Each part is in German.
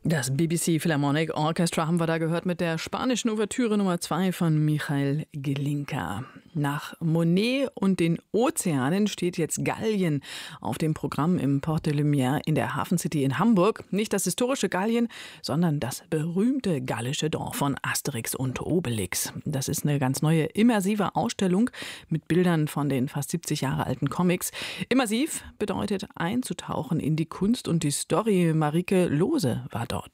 Das BBC Philharmonic Orchestra haben wir da gehört mit der spanischen Ouvertüre Nummer 2 von Michael Glinka. Nach Monet und den Ozeanen steht jetzt Gallien auf dem Programm im Port de Lumière in der Hafencity in Hamburg. Nicht das historische Gallien, sondern das berühmte gallische Dorf von Asterix und Obelix. Das ist eine ganz neue immersive Ausstellung mit Bildern von den fast 70 Jahre alten Comics. Immersiv bedeutet einzutauchen in die Kunst und die Story. Marike Lohse war dort.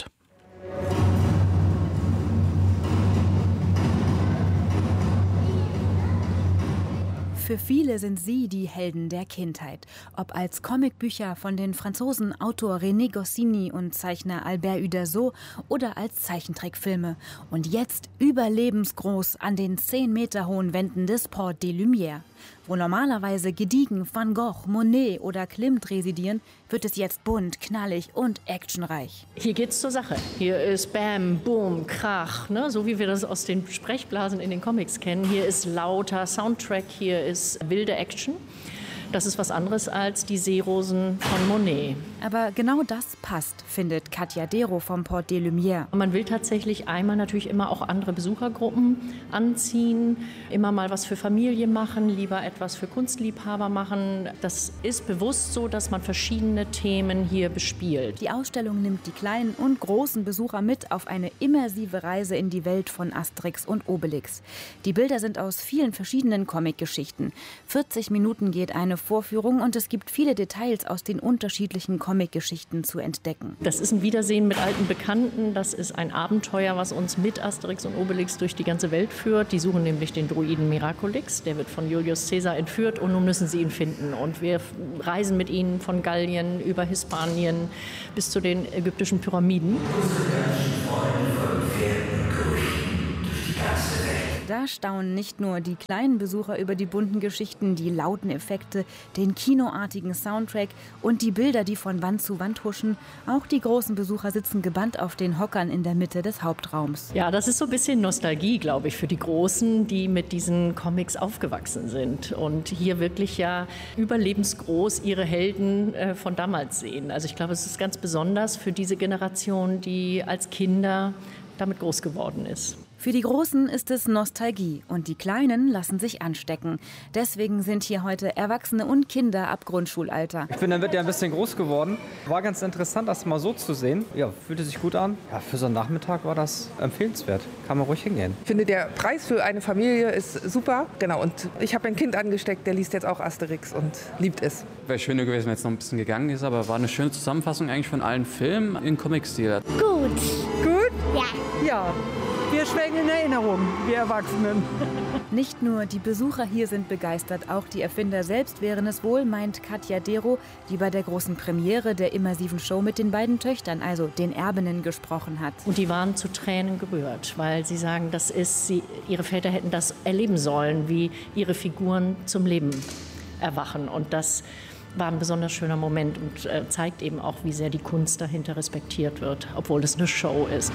Für viele sind sie die Helden der Kindheit. Ob als Comicbücher von den Franzosen Autor René Goscinny und Zeichner Albert Uderzo oder als Zeichentrickfilme. Und jetzt überlebensgroß an den 10 Meter hohen Wänden des Port de Lumière. Wo normalerweise gediegen Van Gogh, Monet oder Klimt residieren, wird es jetzt bunt, knallig und actionreich. Hier geht's zur Sache. Hier ist Bam, Boom, Krach, ne? So wie wir das aus den Sprechblasen in den Comics kennen. Hier ist lauter Soundtrack, hier ist wilde Action. Das ist was anderes als die Seerosen von Monet. Aber genau das passt, findet Katja Dero vom Port de Lumière. Man will tatsächlich einmal natürlich immer auch andere Besuchergruppen anziehen, immer mal was für Familie machen, lieber etwas für Kunstliebhaber machen. Das ist bewusst so, dass man verschiedene Themen hier bespielt. Die Ausstellung nimmt die kleinen und großen Besucher mit auf eine immersive Reise in die Welt von Asterix und Obelix. Die Bilder sind aus vielen verschiedenen Comicgeschichten. 40 Minuten geht eine Vorführung und es gibt viele Details aus den unterschiedlichen Comicgeschichten zu entdecken. Das ist ein Wiedersehen mit alten Bekannten. Das ist ein Abenteuer, was uns mit Asterix und Obelix durch die ganze Welt führt. Die suchen nämlich den Druiden Miraculix. Der wird von Julius Caesar entführt und nun müssen sie ihn finden. Und wir reisen mit ihnen von Gallien über Hispanien bis zu den ägyptischen Pyramiden. Da staunen nicht nur die kleinen Besucher über die bunten Geschichten, die lauten Effekte, den kinoartigen Soundtrack und die Bilder, die von Wand zu Wand huschen. Auch die großen Besucher sitzen gebannt auf den Hockern in der Mitte des Hauptraums. Ja, das ist so ein bisschen Nostalgie, glaube ich, für die Großen, die mit diesen Comics aufgewachsen sind und hier wirklich ja überlebensgroß ihre Helden von damals sehen. Also ich glaube, es ist ganz besonders für diese Generation, die als Kinder damit groß geworden ist. Für die Großen ist es Nostalgie und die Kleinen lassen sich anstecken. Deswegen sind hier heute Erwachsene und Kinder ab Grundschulalter. Ich bin damit ja ein bisschen groß geworden. War ganz interessant, das mal so zu sehen. Ja, fühlte sich gut an. Ja, für so einen Nachmittag war das empfehlenswert. Kann man ruhig hingehen. Ich finde, der Preis für eine Familie ist super. Genau, und ich habe ein Kind angesteckt, der liest jetzt auch Asterix und liebt es. Wäre schöner gewesen, wenn es noch ein bisschen gegangen ist, aber war eine schöne Zusammenfassung eigentlich von allen Filmen in Comic-Stil. Gut. Gut? Ja. Ja. Wir schwelgen in Erinnerung, wir Erwachsenen. Nicht nur die Besucher hier sind begeistert, auch die Erfinder selbst wären es wohl, meint Katja Dero, die bei der großen Premiere der immersiven Show mit den beiden Töchtern, also den Erbinnen, gesprochen hat. Und die waren zu Tränen gerührt, weil sie sagen, ihre Väter hätten das erleben sollen, wie ihre Figuren zum Leben erwachen. Und das war ein besonders schöner Moment und zeigt eben auch, wie sehr die Kunst dahinter respektiert wird, obwohl es eine Show ist.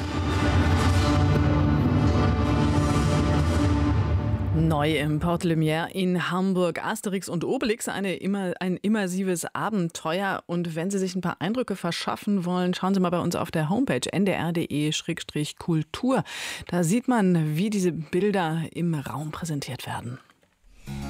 Neu im Port de Lumière in Hamburg. Asterix und Obelix, ein immersives Abenteuer. Und wenn Sie sich ein paar Eindrücke verschaffen wollen, schauen Sie mal bei uns auf der Homepage ndr.de/kultur. Da sieht man, wie diese Bilder im Raum präsentiert werden.